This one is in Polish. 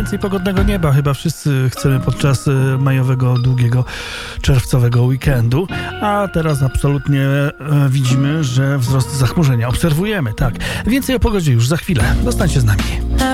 więcej pogodnego nieba. Chyba wszyscy chcemy podczas majowego, długiego, czerwcowego weekendu. A teraz absolutnie widzimy, że wzrost zachmurzenia obserwujemy, tak. Więcej o pogodzie już za chwilę. Zostańcie z nami.